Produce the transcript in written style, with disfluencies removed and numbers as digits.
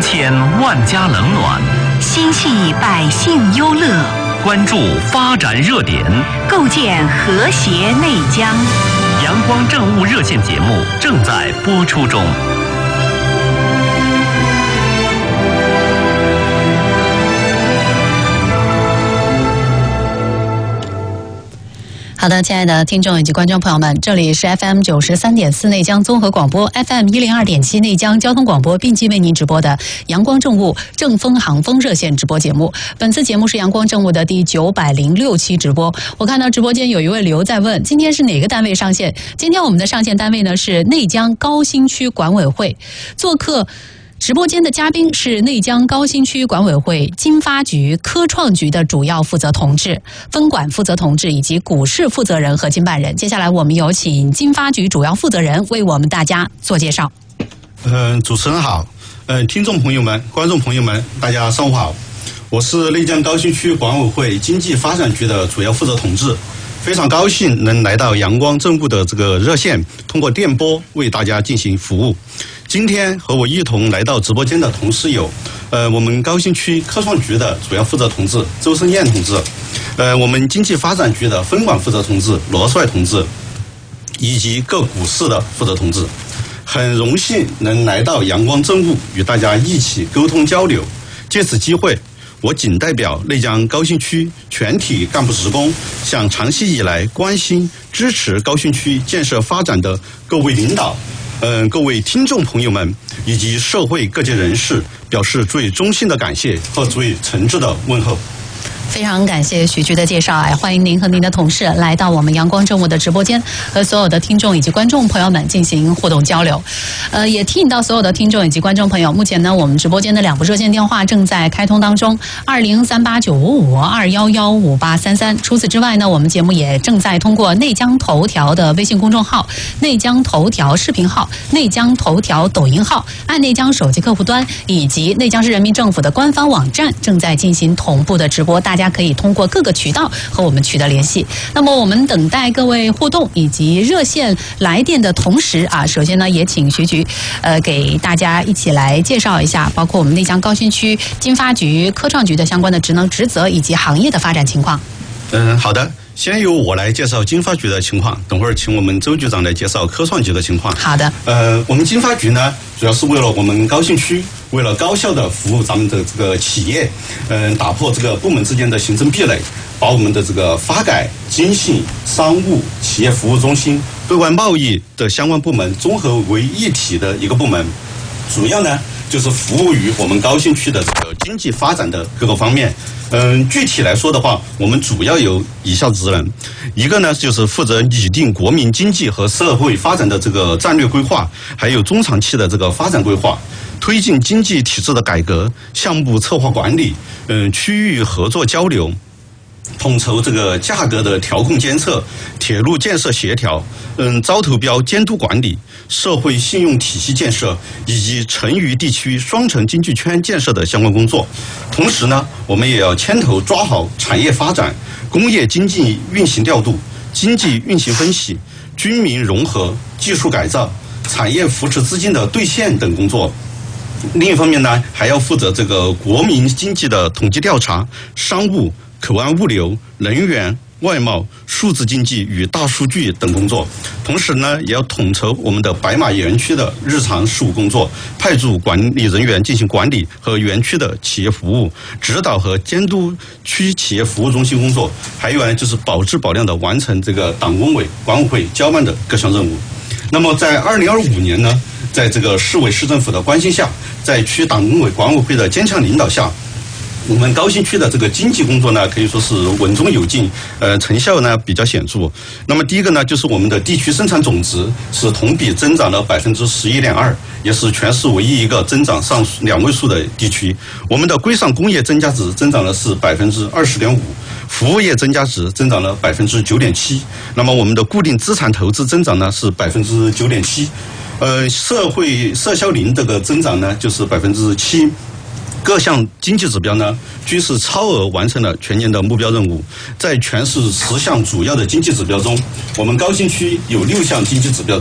光牵万家冷暖， 心系百姓忧乐， 关注发展热点， 构建和谐内江。 阳光政务热线节目正在播出中。 好的，亲爱的听众以及观众朋友们，这里是 FM 93.4内江综合广播 ，FM 102.7内江交通广播，并机为您直播的阳光政务正风航风热线直播节目。本次节目是阳光政务的第906期直播。我看到直播间有一位刘在问，今天是哪个单位上线？今天我们的上线单位呢是内江高新区管委会，做客直播间的嘉宾是内江高新区管委会经发局科创局的主要负责同志、分管负责同志以及股市负责人和经办人。接下来我们有请经发局主要负责人为我们大家做介绍。 主持人好，听众朋友们、观众朋友们，大家上午好，我是内江高新区管委会经济发展局的主要负责同志。非常高兴能来到阳光政务的这个热线，通过电波为大家进行服务。今天和我一同来到直播间的同事有，我们高新区科创局的主要负责同志周生燕同志，我们经济发展局的分管负责同志罗帅同志，以及各股市的负责同志。很荣幸能来到阳光政务与大家一起沟通交流。借此机会，我谨代表内江高新区全体干部职工，向长期以来关心支持高新区建设发展的各位领导、各位听众朋友们以及社会各界人士表示最衷心的感谢和最诚挚的问候。 非常感谢许局的介绍，欢迎您和您的同事来到我们阳光政务的直播间，和所有的听众以及观众朋友们进行互动交流。也提醒到所有的听众以及观众朋友，目前呢，我们直播间的2部热线电话正在开通当中，20389552115833。除此之外呢，我们节目也正在通过内江头条的微信公众号、内江头条视频号、内江头条抖音号、爱内江手机客户端以及内江市人民政府的官方网站正在进行同步的直播，大家可以通过各个渠道和我们取得联系。那么我们等待各位互动以及热线来电的同时首先呢，也请徐局给大家一起来介绍一下，包括我们内江高新区经发局科创局的相关的职能职责以及行业的发展情况。 好的，先由我来介绍经发局的情况，等会儿请我们周局长来介绍科创局的情况。 好的。 我们经发局呢，主要是为了我们高新区，为了高效的服务咱们的这个企业，打破这个部门之间的行政壁垒，把我们的这个发改、经信、商务、企业服务中心、对外贸易的相关部门综合为一体的一个部门，主要呢就是服务于我们高新区的这个经济发展的各个方面。具体来说的话，我们主要有以下职能，一个呢就是负责拟定国民经济和社会发展的这个战略规划，还有中长期的这个发展规划，推进经济体制的改革，项目策划管理，区域合作交流，统筹这个价格的调控监测、铁路建设协调，招投标监督管理、社会信用体系建设以及成渝地区双城经济圈建设的相关工作。同时呢，我们也要牵头抓好产业发展、工业经济运行调度、经济运行分析、军民融合、技术改造、产业扶持资金的兑现等工作。另一方面呢，还要负责这个国民经济的统计调查、商务、口岸物流、能源、外贸、数字经济与大数据等工作。同时呢，也要统筹我们的白马园区的日常事务工作，派驻管理人员进行管理和园区的企业服务指导和监督区企业服务中心工作。还有呢，就是保质保量的完成这个党工委、管委会交办的各项任务。那么在2025年呢，在这个市委市政府的关心下，在区党工委、管委会的坚强领导下，我们高新区的这个经济工作呢，可以说是稳中有进，成效呢比较显著。那么第一个呢，就是我们的地区生产总值是同比增长了11.2%，也是全市唯一一个增长上2位数的地区。我们的规上工业增加值增长的是20.5%，服务业增加值增长了9.7%。那么我们的固定资产投资增长呢是9.7%，社销零这个增长呢就是7%。各项经济指标呢，均是超额完成了全年的目标任务。在全市10项主要的经济指标中，我们高新区有6项经济指标